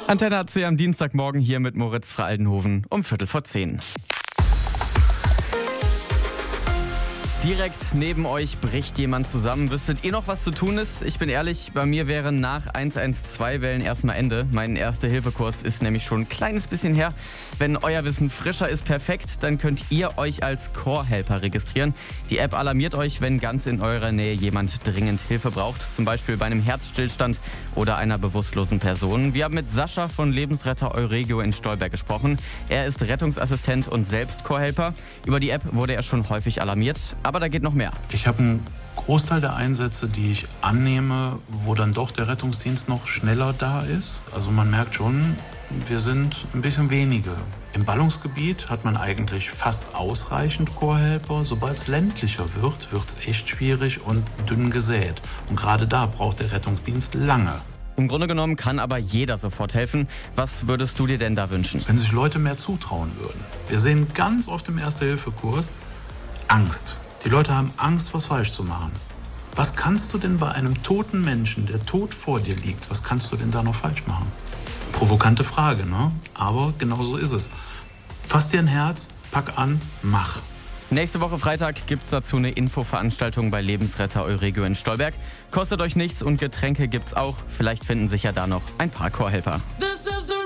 Antenne AC am Dienstagmorgen hier mit Moritz Fraldenhoven um 9:45. Direkt neben euch bricht jemand zusammen. Wüsstet ihr noch, was zu tun ist? Ich bin ehrlich, bei mir wäre nach 112-Wellen erstmal Ende. Mein Erste-Hilfe-Kurs ist nämlich schon ein kleines bisschen her. Wenn euer Wissen frischer ist, perfekt, dann könnt ihr euch als Chorhelper registrieren. Die App alarmiert euch, wenn ganz in eurer Nähe jemand dringend Hilfe braucht. Zum Beispiel bei einem Herzstillstand oder einer bewusstlosen Person. Wir haben mit Sascha von Lebensretter Euregio in Stolberg gesprochen. Er ist Rettungsassistent und selbst Chorhelper. Über die App wurde er schon häufig alarmiert. Aber da geht noch mehr. Ich habe einen Großteil der Einsätze, die ich annehme, wo dann doch der Rettungsdienst noch schneller da ist. Also man merkt schon, wir sind ein bisschen wenige. Im Ballungsgebiet hat man eigentlich fast ausreichend Chorhelper. Sobald es ländlicher wird, wird es echt schwierig und dünn gesät. Und gerade da braucht der Rettungsdienst lange. Im Grunde genommen kann aber jeder sofort helfen. Was würdest du dir denn da wünschen? Wenn sich Leute mehr zutrauen würden. Wir sehen ganz oft im Erste-Hilfe-Kurs Angst. Die Leute haben Angst, was falsch zu machen. Was kannst du denn bei einem toten Menschen, der tot vor dir liegt, was kannst du denn da noch falsch machen? Provokante Frage, ne? Aber genau so ist es. Fass dir ein Herz, pack an, mach. Nächste Woche Freitag gibt's dazu eine Infoveranstaltung bei Lebensretter Euregio in Stolberg. Kostet euch nichts und Getränke gibt's auch. Vielleicht finden sich ja da noch ein paar Chorhelper.